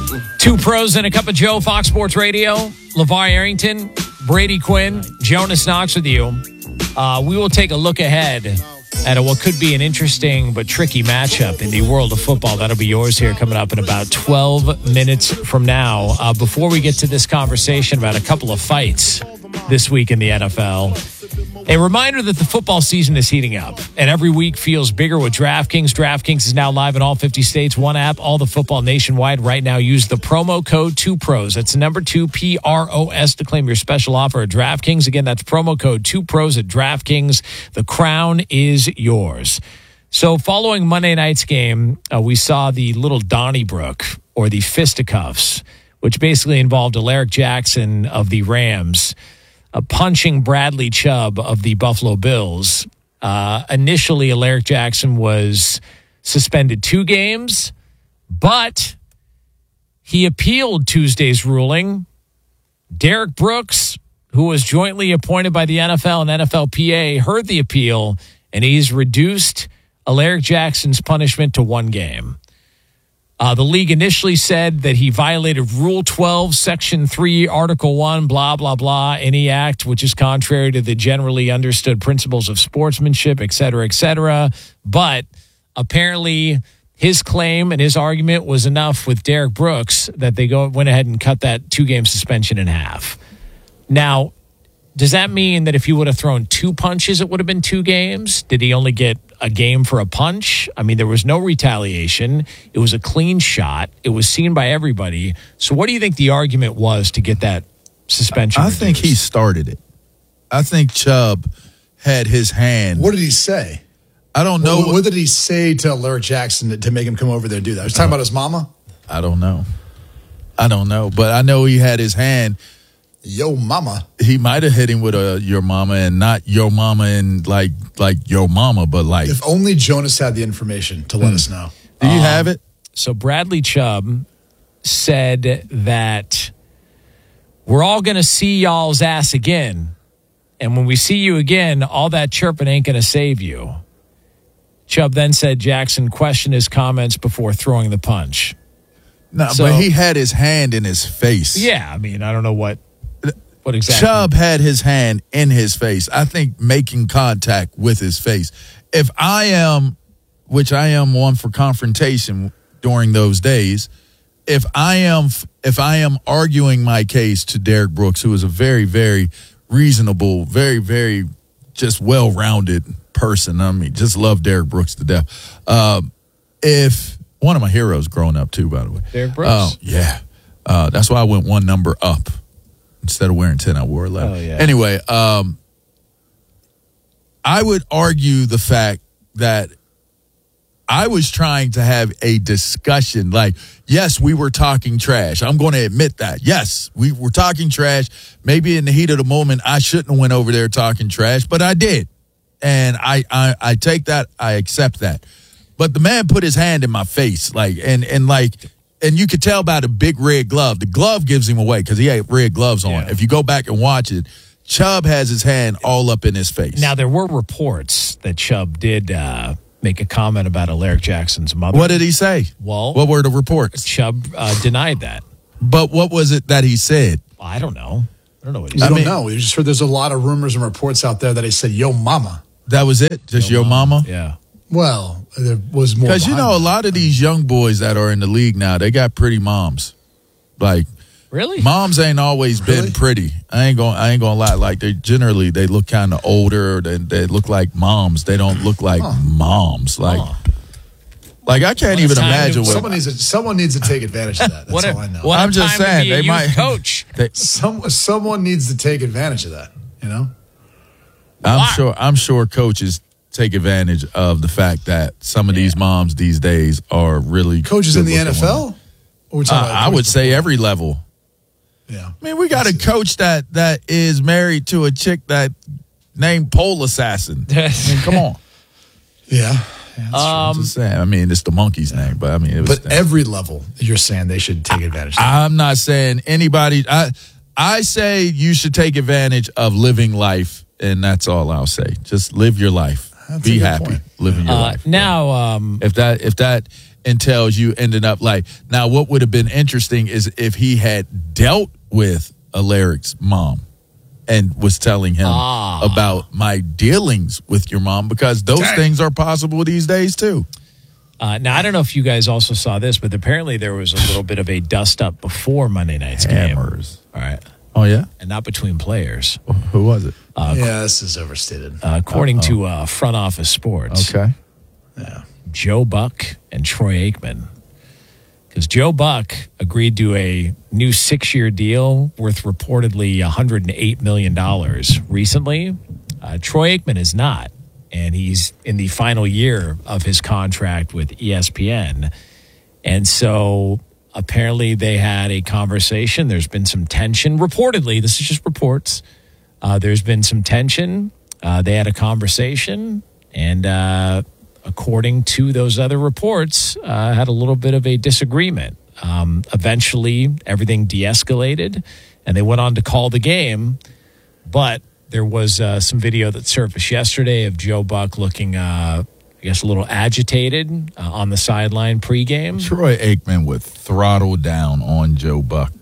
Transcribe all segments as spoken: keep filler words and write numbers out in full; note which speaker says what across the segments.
Speaker 1: Two pros and a cup of Joe, Fox Sports Radio. LeVar Arrington, Brady Quinn, Jonas Knox with you. Uh, we will take a look ahead at a, what could be an interesting but tricky matchup in the world of football. That'll be yours here coming up in about twelve minutes from now. Uh, before we get to this conversation about a couple of fights this week in the N F L, a reminder that the football season is heating up, and every week feels bigger with DraftKings. DraftKings is now live in all fifty states. One app, all the football nationwide. Right now, use the promo code two pros. That's the number two, P R O S, to claim your special offer at DraftKings. Again, that's promo code two pros at DraftKings. The crown is yours. So following Monday night's game, uh, we saw the little Donnybrook, or the fisticuffs, which basically involved Alaric Jackson of the Rams Uh, punching Bradley Chubb of the Buffalo Bills. Uh, initially, Alaric Jackson was suspended two games, but he appealed Tuesday's ruling. Derek Brooks, who was jointly appointed by the N F L and N F L P A, heard the appeal, and he's reduced Alaric Jackson's punishment to one game. Uh, the league initially said that he violated Rule twelve, Section three, Article one, blah, blah, blah, any act which is contrary to the generally understood principles of sportsmanship, et cetera, et cetera. But apparently his claim and his argument was enough with Derek Brooks that they go went ahead and cut that two-game suspension in half. Now, does that mean that if he would have thrown two punches, it would have been two games? Did he only get a game for a punch? I mean, there was no retaliation. It was a clean shot. It was seen by everybody. So what do you think the argument was to get that suspension
Speaker 2: I
Speaker 1: reduced?
Speaker 2: think he started it. I think Chubb had his hand.
Speaker 3: What did he say?
Speaker 2: I don't know.
Speaker 3: What, what did he say to Alaric Jackson to, to make him come over there and do that? Was he talking uh, about his mama?
Speaker 2: I don't know. I don't know. But I know he had his hand.
Speaker 3: Yo mama.
Speaker 2: He might have hit him with a your mama, and not your mama and like like your mama, but like.
Speaker 3: If only Jonas had the information to let hmm. us know.
Speaker 2: Do you
Speaker 1: um,
Speaker 2: have it?
Speaker 1: So Bradley Chubb said that we're all going to see y'all's ass again. And when we see you again, all that chirping ain't going to save you. Chubb then said Jackson questioned his comments before throwing the punch.
Speaker 2: No,
Speaker 1: so,
Speaker 2: but he had his hand in his face.
Speaker 1: Yeah, I mean, I don't know what. What exactly?
Speaker 2: Chubb had his hand in his face. I think making contact with his face. If I am, which I am one for confrontation during those days, if I am, if I am arguing my case to Derek Brooks, who is a very, very reasonable, very, very just well-rounded person. I mean, just love Derek Brooks to death. Uh, if one of my heroes growing up too, by the way.
Speaker 1: Derek Brooks.
Speaker 2: Oh yeah, uh, that's why I went one number up. Instead of wearing ten, I wore eleven.
Speaker 1: Oh, yeah.
Speaker 2: Anyway, um, I would argue the fact that I was trying to have a discussion. Like, yes, we were talking trash. I'm going to admit that. Yes, we were talking trash. Maybe in the heat of the moment, I shouldn't have went over there talking trash, but I did. And I, I, I take that. I accept that. But the man put his hand in my face, like, and, and like, and you could tell by the big red glove. The glove gives him away because he had red gloves on.
Speaker 1: Yeah.
Speaker 2: If you go back and watch it, Chubb has his hand all up in his face.
Speaker 1: Now, there were reports that Chubb did uh, make a comment about Alaric Jackson's mother.
Speaker 2: What did he say?
Speaker 1: Well,
Speaker 2: what were the reports?
Speaker 1: Chubb uh, denied that.
Speaker 2: But what was it that he said?
Speaker 1: I don't know. I don't know what he
Speaker 3: You
Speaker 1: said.
Speaker 3: don't
Speaker 2: mean,
Speaker 3: know. You just heard there's a lot of rumors and reports out there that he said, yo mama.
Speaker 2: That was it? Just
Speaker 1: Yo
Speaker 2: your mama?
Speaker 1: mama? Yeah.
Speaker 3: Well, there was more.
Speaker 2: Because, you know, a
Speaker 3: that.
Speaker 2: lot of these young boys that are in the league now, they got pretty moms. Like,
Speaker 1: Really?
Speaker 2: moms ain't always
Speaker 3: Really?
Speaker 2: been pretty. I ain't going. I ain't gonna lie. Like, they generally they look kind of older. They, they look like moms. They don't look like
Speaker 3: Huh.
Speaker 2: moms. Like,
Speaker 1: Huh.
Speaker 2: like I can't
Speaker 1: What a
Speaker 2: even
Speaker 1: time
Speaker 2: imagine
Speaker 1: to-
Speaker 2: what.
Speaker 3: Someone needs to, someone needs to take advantage of that. That's
Speaker 1: What a,
Speaker 3: all I know.
Speaker 1: what a
Speaker 2: I'm just
Speaker 1: time
Speaker 2: saying,
Speaker 1: to be a
Speaker 2: they
Speaker 1: youth
Speaker 2: might-
Speaker 1: coach.
Speaker 2: they-
Speaker 3: Some, someone needs to take advantage of that, you know?
Speaker 2: I'm
Speaker 1: Why?
Speaker 2: sure. I'm sure coaches take advantage of the fact that some of these moms these days are really
Speaker 3: Coaches in the N
Speaker 2: good-looking
Speaker 3: F L?
Speaker 2: women.
Speaker 3: Or we're talking
Speaker 2: Uh,
Speaker 3: about
Speaker 2: I would
Speaker 3: coaches
Speaker 2: say
Speaker 3: before?
Speaker 2: every level.
Speaker 3: Yeah.
Speaker 2: I mean, we got a coach that that is married to a chick that named Pole Assassin. I mean, come on.
Speaker 3: Yeah. yeah that's
Speaker 2: I'm just saying. I mean, it's the monkey's name, but I mean, it was.
Speaker 3: true. But every level, you're saying they should take advantage of that.
Speaker 2: I'm not saying anybody. I I say you should take advantage of living life, and that's all I'll say. Just live your life.
Speaker 3: That's
Speaker 2: Be
Speaker 3: a good
Speaker 2: happy
Speaker 3: point.
Speaker 2: living your
Speaker 1: Uh,
Speaker 2: life.
Speaker 1: now, um,
Speaker 2: If that if that and tells you ended up like, now what would have been interesting is if he had dealt with Alaric's mom and was telling him
Speaker 1: ah.
Speaker 2: about my dealings with your mom, because those Dang. things are possible these days too.
Speaker 1: Uh, now, I don't know if you guys also saw this, but apparently there was a little bit of a dust-up before Monday night's
Speaker 2: Hammers.
Speaker 1: game. All right.
Speaker 2: Oh, yeah?
Speaker 1: And not between players.
Speaker 2: Who was it?
Speaker 3: Uh, yeah, this is overstated.
Speaker 1: Uh, according Uh-oh. to uh, Front Office Sports.
Speaker 2: Okay.
Speaker 3: Yeah.
Speaker 1: Joe Buck and Troy Aikman. Because Joe Buck agreed to a new six-year deal worth reportedly one hundred eight million dollars recently. Uh, Troy Aikman is not. And he's in the final year of his contract with E S P N. And so apparently they had a conversation. There's been some tension. Reportedly, this is just reports. Uh, there's been some tension. Uh, they had a conversation. And uh, according to those other reports, uh, had a little bit of a disagreement. Um, eventually, everything de-escalated. And they went on to call the game. But there was uh, some video that surfaced yesterday of Joe Buck looking, uh, I guess, a little agitated uh, on the sideline pregame.
Speaker 2: Troy Aikman would throttle down on Joe Buck.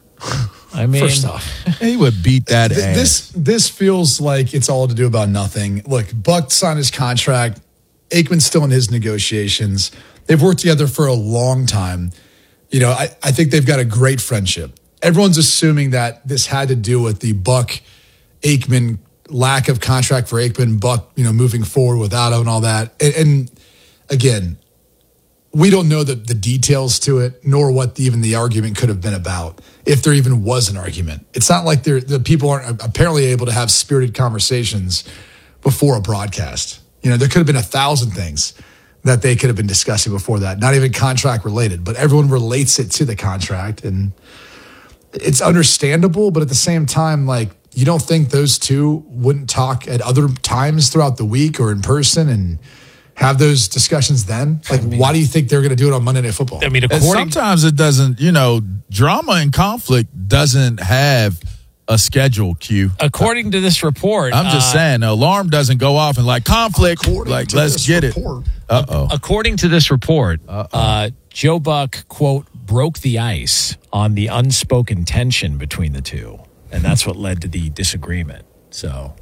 Speaker 1: I mean,
Speaker 3: first off,
Speaker 2: he would beat that
Speaker 3: th-
Speaker 2: ass.
Speaker 3: This this feels like it's all to do about nothing. Look, Buck signed his contract. Aikman's still in his negotiations. They've worked together for a long time. You know, I, I think they've got a great friendship. Everyone's assuming that this had to do with the Buck Aikman lack of contract for Aikman, Buck, you know, moving forward without him and all that. And, and again, we don't know the, the details to it, nor what the, even the argument could have been about, if there even was an argument. It's not like the people aren't apparently able to have spirited conversations before a broadcast. You know, there could have been a thousand things that they could have been discussing before that, not even contract related, but everyone relates it to the contract. And it's understandable, but at the same time, like, you don't think those two wouldn't talk at other times throughout the week or in person and have those discussions then? Like, I mean, why do you think they're going to do it on Monday Night Football?
Speaker 1: I mean,
Speaker 2: according- sometimes it doesn't, you know, drama and conflict doesn't have a schedule cue.
Speaker 1: According to this report.
Speaker 2: I'm just uh, saying, the alarm doesn't go off and like conflict, like let's get report. it. Uh-oh.
Speaker 1: According to this report, uh, Joe Buck, quote, broke the ice on the unspoken tension between the two. And that's what led to the disagreement. So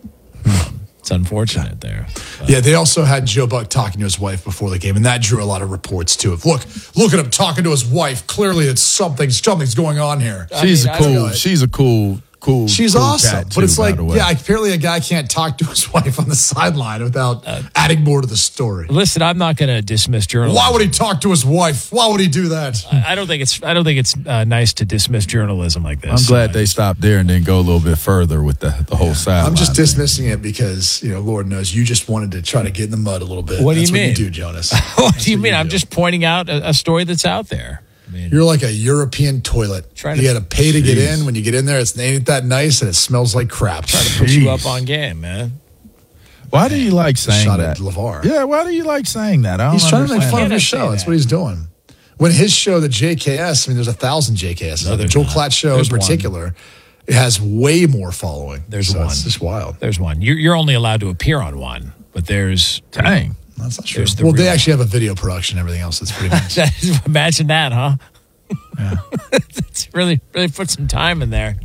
Speaker 1: um, it's unfortunate there. But.
Speaker 3: Yeah, they also had Joe Buck talking to his wife before the game, and that drew a lot of reports to it. Look, look at him talking to his wife. Clearly, it's something. Something's going on here.
Speaker 2: She's
Speaker 3: I
Speaker 2: mean, a cool. She's a cool. Cool,
Speaker 3: She's
Speaker 2: cool
Speaker 3: awesome,
Speaker 2: too,
Speaker 3: but it's like,
Speaker 2: yeah,
Speaker 3: apparently a guy can't talk to his wife on the sideline without uh, adding more to the story.
Speaker 1: Listen, I'm not going to dismiss journalism.
Speaker 3: Why would he talk to his wife? Why would he do that?
Speaker 1: I, I don't think it's. I don't think it's uh, nice to dismiss journalism like this.
Speaker 2: I'm glad
Speaker 1: uh,
Speaker 2: they stopped there and then go a little bit further with the the whole yeah. sideline.
Speaker 3: I'm just dismissing thing. it because, you know, Lord knows you just wanted to try to get in the mud a little bit.
Speaker 1: What do
Speaker 3: that's
Speaker 1: you mean?
Speaker 3: What you do, Jonas?
Speaker 1: What do you mean? You I'm do. just pointing out a, a story that's out there. I mean,
Speaker 3: you're like a European toilet. You got to pay to get in. When you get in there, it's ain't that nice, and it smells like crap.
Speaker 1: Trying to put Jeez. you up on game, man.
Speaker 2: Why do you like saying
Speaker 3: Shot
Speaker 2: that?
Speaker 3: At LeVar.
Speaker 2: Yeah, why do you like saying that? I don't
Speaker 3: He's trying to make fun of his
Speaker 1: show.
Speaker 3: That. That's what he's doing. When his show, the J K S, I mean, there's a thousand J K S. No, the Joel Klatt show there's in particular, one. it has way more following.
Speaker 1: There's
Speaker 3: so
Speaker 1: one.
Speaker 3: It's just wild.
Speaker 1: There's one. You're, you're only allowed to appear on one, but there's
Speaker 2: dang.
Speaker 3: That's not true. The well, they actually have a video production and everything else. That's pretty nice.
Speaker 1: Imagine that, huh?
Speaker 3: Yeah.
Speaker 1: It's really, really put some time in there.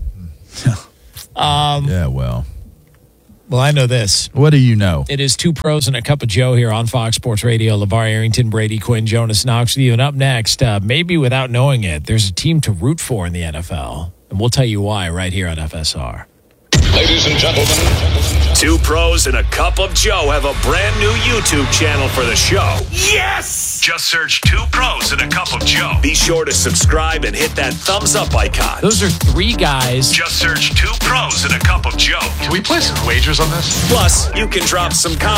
Speaker 2: um, yeah, well.
Speaker 1: Well, I know this.
Speaker 2: What do you know?
Speaker 1: It is Two Pros and a Cup of Joe here on Fox Sports Radio. LeVar Arrington, Brady Quinn, Jonas Knox with you. And up next, uh, maybe without knowing it, there's a team to root for in the N F L. And we'll tell you why right here on F S R.
Speaker 4: Ladies and gentlemen, Two Pros and a Cup of Joe have a brand new YouTube channel for the show. Yes! Just search Two Pros and a Cup of Joe. Be sure to subscribe and hit that thumbs up icon.
Speaker 1: Those are three guys.
Speaker 4: Just search Two Pros and a Cup of Joe.
Speaker 3: Can we play some wagers on this?
Speaker 4: Plus, you can drop some comments